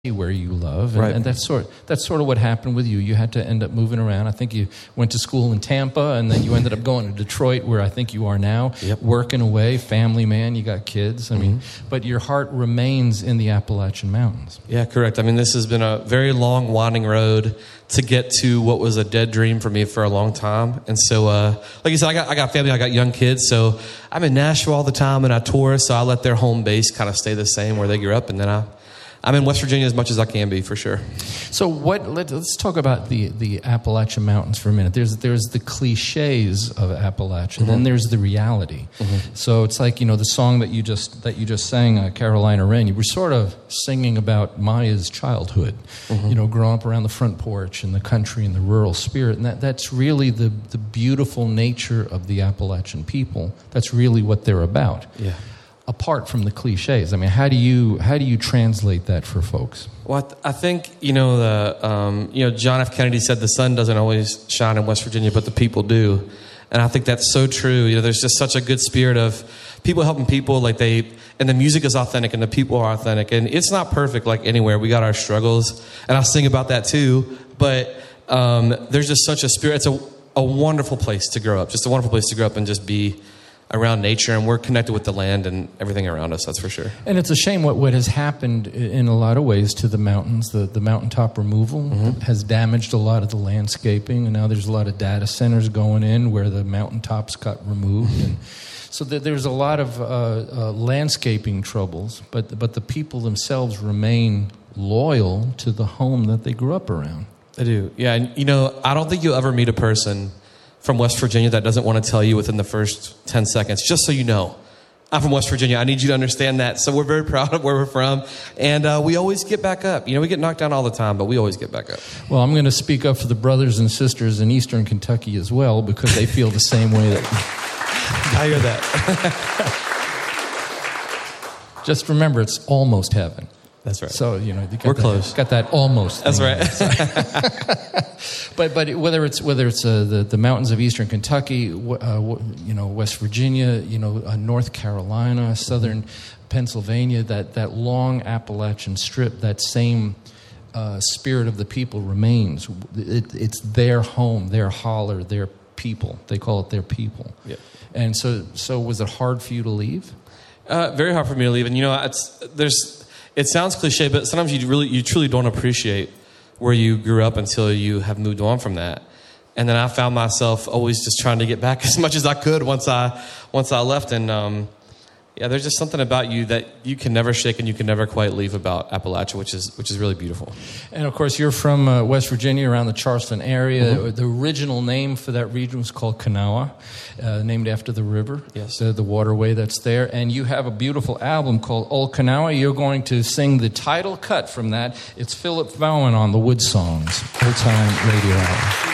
where you love, and, Right. and that's sort of what happened with you. You had to end up moving around. I think you went to school in Tampa, and then you ended up going to Detroit, where I think you are now, Yep. working away, family man. You got kids. I mean, but your heart remains in the Appalachian Mountains. Yeah, correct. I mean, this has been a very long, winding road to get to what was a dead dream for me for a long time. And so, like you said, I got family, I got young kids, so I'm in Nashville all the time, and I tour, so I let their home base kind of stay the same where they grew up, and then I'm in West Virginia as much as I can be, for sure. So let's talk about the Appalachian Mountains for a minute. There's the cliches of Appalachia, then there's the reality. So it's like, the song that you just sang, Carolina Rain. You were sort of singing about Maya's childhood, growing up around the front porch in the country and the rural spirit, and that's really the beautiful nature of the Appalachian people. That's really what they're about. Yeah. Apart from the cliches, I mean, how do you translate that for folks? Well, I think, John F. Kennedy said the sun doesn't always shine in West Virginia, but the people do. And I think that's so true. There's just such a good spirit of people helping people, and the music is authentic and the people are authentic. And it's not perfect like anywhere. We got our struggles, and I sing about that too. But there's just such a spirit. It's a wonderful place to grow up, just a wonderful place to grow up and just be around nature, and we're connected with the land and everything around us, that's for sure. And it's a shame what has happened in a lot of ways to the mountains. The mountaintop removal has damaged a lot of the landscaping, and now there's a lot of data centers going in where the mountaintops got removed. And so there's a lot of landscaping troubles, but the people themselves remain loyal to the home that they grew up around. They do, yeah. And, I don't think you'll ever meet a person from West Virginia that doesn't want to tell you within the first 10 seconds, just so you know, I'm from West Virginia. I need you to understand that. So we're very proud of where we're from. And we always get back up. We get knocked down all the time, but we always get back up. Well, I'm going to speak up for the brothers and sisters in Eastern Kentucky as well, because they feel the same way that... I hear that. Just remember, it's almost heaven. That's right. So, we're close. Got that almost thing. That's right. But whether it's the mountains of Eastern Kentucky, West Virginia, North Carolina, southern Pennsylvania, that long Appalachian strip, that same spirit of the people remains. It's their home, their holler, their people. They call it their people. Yeah. And so was it hard for you to leave? Very hard for me to leave. And it sounds cliche, but sometimes you truly don't appreciate where you grew up until you have moved on from that. And then I found myself always just trying to get back as much as I could once I left. And there's just something about you that you can never shake and you can never quite leave about Appalachia, which is really beautiful. And of course, you're from West Virginia, around the Charleston area. The original name for that region was called Kanawha, named after the river, yes, the waterway that's there. And you have a beautiful album called Old Kanawha. You're going to sing the title cut from that. It's Philip Bowen on the Wood Songs, Old Time Radio Hour.